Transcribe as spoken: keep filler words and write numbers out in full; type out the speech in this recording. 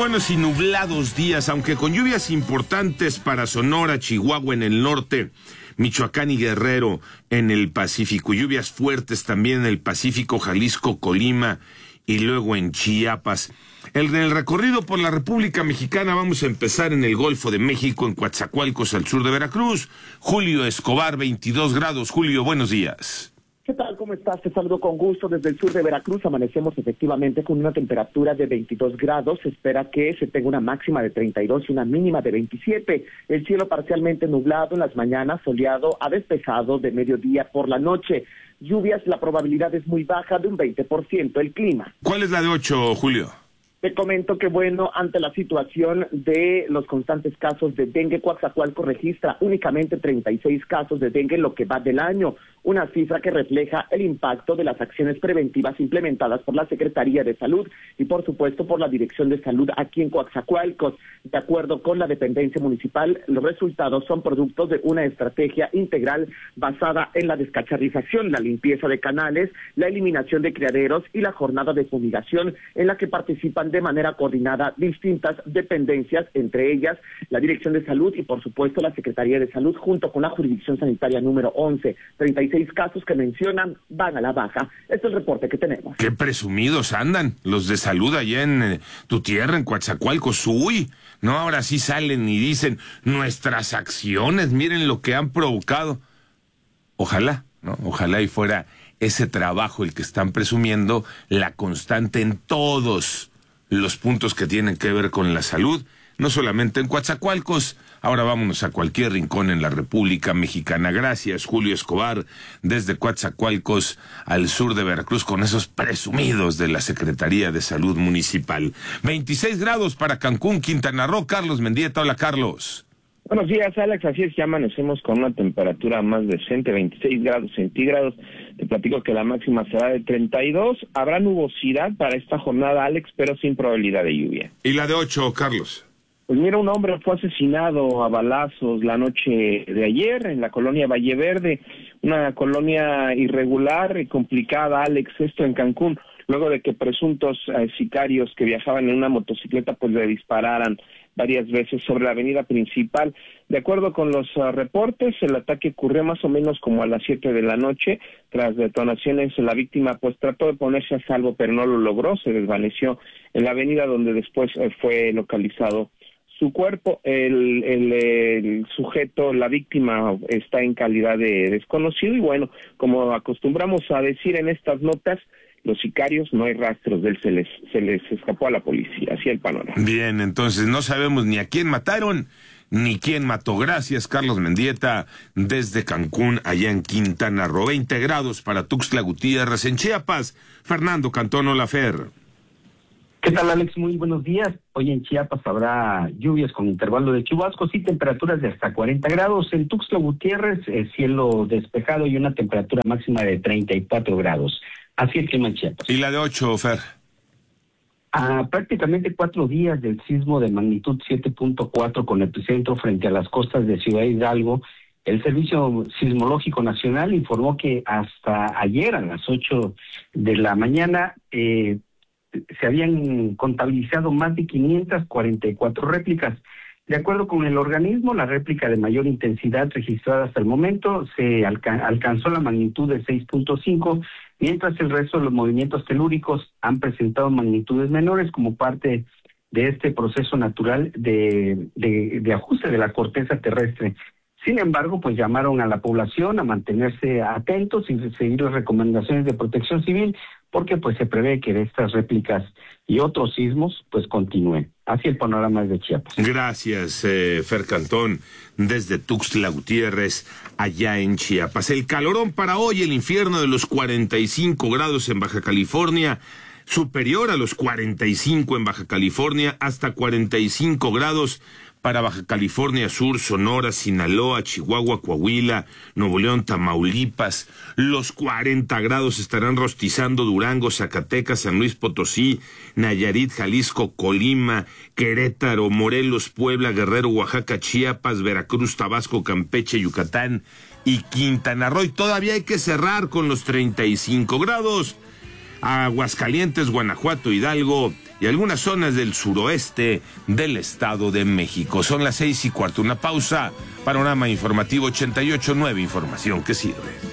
buenos y nublados días, aunque con lluvias importantes para Sonora, Chihuahua en el norte, Michoacán y Guerrero en el Pacífico, lluvias fuertes también en el Pacífico, Jalisco, Colima y luego en Chiapas. En el recorrido por la República Mexicana vamos a empezar en el Golfo de México, en Coatzacoalcos, al sur de Veracruz. Julio Escobar, veintidós grados. Julio, buenos días. ¿Qué tal? ¿Cómo estás? Te saludo con gusto desde el sur de Veracruz. Amanecemos efectivamente con una temperatura de veintidós grados. Se espera que se tenga una máxima de treinta y dos y una mínima de veintisiete. El cielo parcialmente nublado en las mañanas, soleado a despejado de mediodía por la noche. Lluvias, la probabilidad es muy baja, de un veinte por ciento. El clima. ¿Cuál es la de ocho, Julio? Te comento que, bueno, ante la situación de los constantes casos de dengue, Coatzacoalcos registra únicamente treinta y seis casos de dengue en lo que va del año, una cifra que refleja el impacto de las acciones preventivas implementadas por la Secretaría de Salud y, por supuesto, por la Dirección de Salud aquí en Coatzacoalcos. De acuerdo con la dependencia municipal, los resultados son productos de una estrategia integral basada en la descacharrización, la limpieza de canales, la eliminación de criaderos y la jornada de fumigación, en la que participan de manera coordinada distintas dependencias, entre ellas la Dirección de Salud y, por supuesto, la Secretaría de Salud, junto con la Jurisdicción Sanitaria número once. treinta y seis casos que mencionan van a la baja. Este es el reporte que tenemos. Qué presumidos andan los de salud allá en eh, tu tierra, en Coatzacoalcos. Uy, no, ahora sí salen y dicen nuestras acciones, miren lo que han provocado. Ojalá, ¿no? Ojalá y fuera ese trabajo el que están presumiendo, la constante en todos los puntos que tienen que ver con la salud, no solamente en Coatzacoalcos. Ahora vámonos a cualquier rincón en la República Mexicana. Gracias, Julio Escobar, desde Coatzacoalcos al sur de Veracruz, con esos presumidos de la Secretaría de Salud Municipal. veintiséis grados para Cancún, Quintana Roo. Carlos Mendieta, hola, Carlos. Buenos días, Alex. Así es, ya amanecemos con una temperatura más decente, veintiséis grados centígrados. Te platico que la máxima será de treinta y dos. Habrá nubosidad para esta jornada, Alex, pero sin probabilidad de lluvia. ¿Y la de ocho, Carlos? Pues mira, un hombre fue asesinado a balazos la noche de ayer en la colonia Valle Verde, una colonia irregular y complicada, Alex, esto en Cancún, luego de que presuntos eh, sicarios que viajaban en una motocicleta pues le dispararan varias veces sobre la avenida principal. De acuerdo con los uh, reportes, el ataque ocurrió más o menos como a las siete de la noche. Tras detonaciones, la víctima pues trató de ponerse a salvo, pero no lo logró, se desvaneció en la avenida donde después eh, fue localizado su cuerpo. El, el, el sujeto, la víctima, está en calidad de desconocido y bueno, como acostumbramos a decir en estas notas, los sicarios no hay rastros de él, se les, se les escapó a la policía, así el panorama. Bien, entonces no sabemos ni a quién mataron, ni quién mató. Gracias, Carlos Mendieta, desde Cancún, allá en Quintana Roo. veinte grados para Tuxtla Gutiérrez, en Chiapas. Fernando Cantón, hola, Fer. ¿Qué tal, Alex? Muy buenos días. Hoy en Chiapas habrá lluvias con intervalo de chubascos y temperaturas de hasta cuarenta grados. En Tuxtla Gutiérrez, el cielo despejado y una temperatura máxima de treinta y cuatro grados. Así el clima en Chiapas. ¿Y la de ocho, Fer? A prácticamente cuatro días del sismo de magnitud siete punto cuatro con epicentro frente a las costas de Ciudad Hidalgo, el Servicio Sismológico Nacional informó que hasta ayer a las ocho de la mañana eh, se habían contabilizado más de quinientas cuarenta y cuatro réplicas. De acuerdo con el organismo, la réplica de mayor intensidad registrada hasta el momento se alca- alcanzó la magnitud de seis punto cinco, mientras el resto de los movimientos telúricos han presentado magnitudes menores como parte de este proceso natural de, de, de ajuste de la corteza terrestre. Sin embargo, pues llamaron a la población a mantenerse atentos y seguir las recomendaciones de Protección Civil, porque pues se prevé que estas réplicas y otros sismos pues continúen. Así el panorama de Chiapas. Gracias, eh, Fer Cantón, desde Tuxtla Gutiérrez, allá en Chiapas. El calorón para hoy, el infierno de los cuarenta y cinco grados en Baja California, superior a los cuarenta y cinco en Baja California, hasta cuarenta y cinco grados para Baja California Sur, Sonora, Sinaloa, Chihuahua, Coahuila, Nuevo León, Tamaulipas. Los cuarenta grados estarán rostizando Durango, Zacatecas, San Luis Potosí, Nayarit, Jalisco, Colima, Querétaro, Morelos, Puebla, Guerrero, Oaxaca, Chiapas, Veracruz, Tabasco, Campeche, Yucatán y Quintana Roo. Y todavía hay que cerrar con los treinta y cinco grados. Aguascalientes, Guanajuato, Hidalgo y algunas zonas del suroeste del Estado de México. Son las seis y cuarto. Una pausa. Panorama Informativo ochenta y ocho punto nueve, información que sirve.